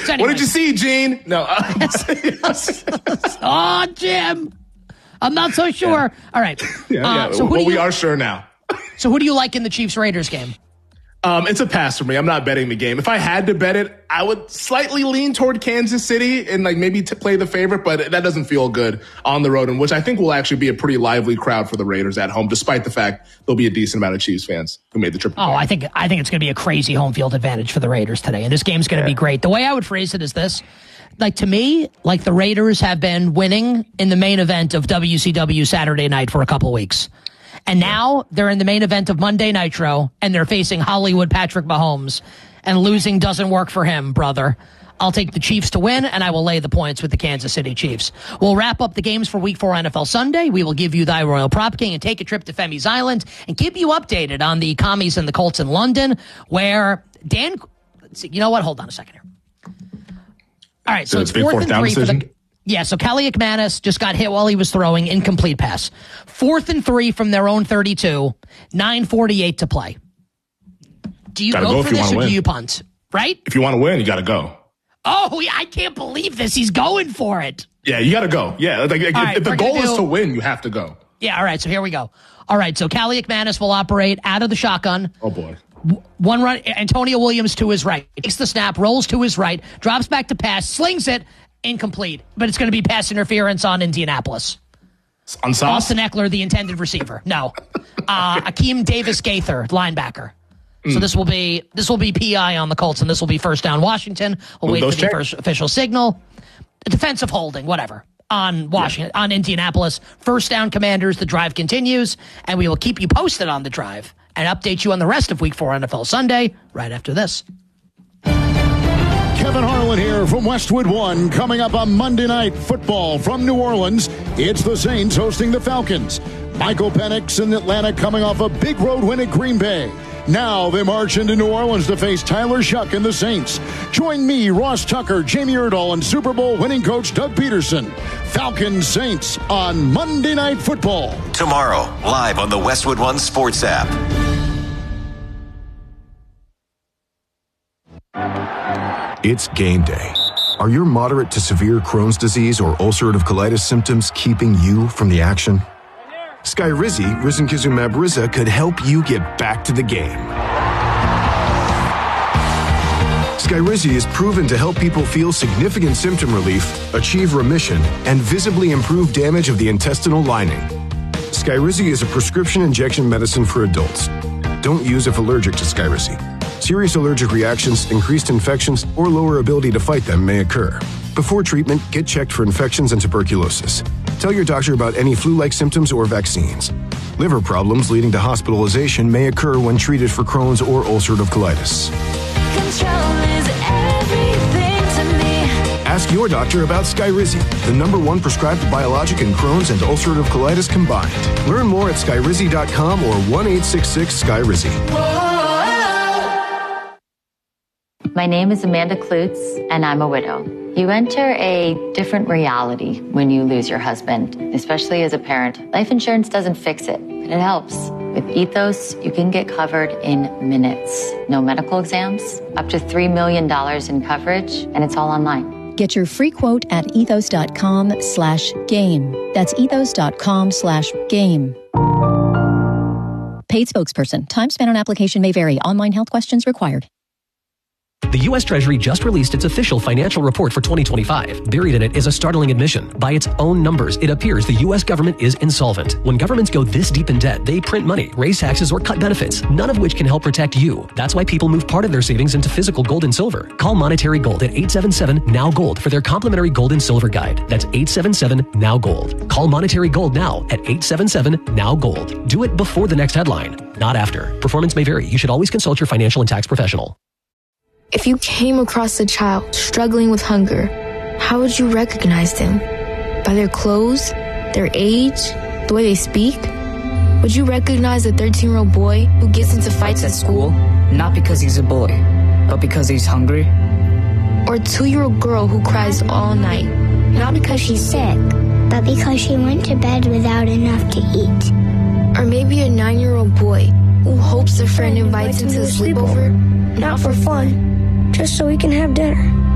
What did you see, Gene? No. Oh, Jim. I'm not so sure. Yeah. All right. So we are sure now. So who do you like in the Chiefs-Raiders game? It's a pass for me. I'm not betting the game. If I had to bet it, I would slightly lean toward Kansas City and maybe play the favorite, but that doesn't feel good on the road, and which I think will actually be a pretty lively crowd for the Raiders at home, despite the fact there'll be a decent amount of Chiefs fans who made the trip. I think it's going to be a crazy home field advantage for the Raiders today, and this game's going to be great. The way I would phrase it is this. To me, the Raiders have been winning in the main event of WCW Saturday night for a couple weeks. And now they're in the main event of Monday Nitro, and they're facing Hollywood Patrick Mahomes. And losing doesn't work for him, brother. I'll take the Chiefs to win, and I will lay the points with the Kansas City Chiefs. We'll wrap up the games for Week 4 NFL Sunday. We will give you thy Royal Prop King and take a trip to Femi's Island and keep you updated on the Commies and the Colts in London, where Dan... You know what? Hold on a second here. All right, so it's 4th and 3 for the... Yeah, so Kelly McManus just got hit while he was throwing, incomplete pass. 4th and 3 from their own 32, 9:48 to play. Do you go for this or do you punt? Right? If you want to win, you got to go. Oh, I can't believe this. He's going for it. Yeah, you got to go. Yeah, if the goal is to win, you have to go. Yeah, all right, so here we go. All right, so Kelly McManus will operate out of the shotgun. Oh, boy. One run, Antonio Williams to his right. Takes the snap, rolls to his right, drops back to pass, slings it. Incomplete, but it's going to be pass interference on Indianapolis. On Sauce? Austin Eckler, the intended receiver. No. Akeem Davis Gaither, linebacker. So this will be PI on the Colts, and this will be first down Washington. We'll wait for the first official signal. A defensive holding, whatever, on Washington, on Indianapolis. First down Commanders, the drive continues, and we will keep you posted on the drive and update you on the rest of Week 4 NFL Sunday right after this. Kevin Harlan here from Westwood One. Coming up on Monday Night Football from New Orleans, it's the Saints hosting the Falcons. Michael Penix in Atlanta coming off a big road win at Green Bay. Now they march into New Orleans to face Tyler Shuck and the Saints. Join me, Ross Tucker, Jamie Erdahl, and Super Bowl winning coach Doug Peterson. Falcons Saints on Monday Night Football. Tomorrow, live on the Westwood One Sports app. It's game day. Are your moderate to severe Crohn's disease or ulcerative colitis symptoms keeping you from the action? Skyrizi, risankizumab Riza, could help you get back to the game. Skyrizi is proven to help people feel significant symptom relief, achieve remission, and visibly improve damage of the intestinal lining. Skyrizi is a prescription injection medicine for adults. Don't use if allergic to Skyrizi. Serious allergic reactions, increased infections, or lower ability to fight them may occur. Before treatment, get checked for infections and tuberculosis. Tell your doctor about any flu-like symptoms or vaccines. Liver problems leading to hospitalization may occur when treated for Crohn's or ulcerative colitis. Control is everything to me. Ask your doctor about Skyrizi, the #1 prescribed biologic in Crohn's and ulcerative colitis combined. Learn more at skyrizi.com or 1-866-SKYRIZI. My name is Amanda Klutz, and I'm a widow. You enter a different reality when you lose your husband, especially as a parent. Life insurance doesn't fix it, but it helps. With Ethos, you can get covered in minutes. No medical exams, up to $3 million in coverage, and it's all online. Get your free quote at ethos.com/game. That's ethos.com/game. Paid spokesperson. Time spent on application may vary. Online health questions required. The U.S. Treasury just released its official financial report for 2025. Buried in it is a startling admission. By its own numbers, it appears the U.S. government is insolvent. When governments go this deep in debt, they print money, raise taxes, or cut benefits, none of which can help protect you. That's why people move part of their savings into physical gold and silver. Call Monetary Gold at 877-NOW-GOLD for their complimentary gold and silver guide. That's 877-NOW-GOLD. Call Monetary Gold now at 877-NOW-GOLD. Do it before the next headline, not after. Performance may vary. You should always consult your financial and tax professional. If you came across a child struggling with hunger, how would you recognize them? By their clothes, their age, the way they speak? Would you recognize a 13-year-old boy who gets into fights at school? Not because he's a boy, but because he's hungry? Or a 2-year-old girl who cries all night? Not because she's sick, but because she went to bed without enough to eat. Or maybe a 9-year-old boy who hopes a friend invites him to a sleepover? Not for fun, just so we can have dinner.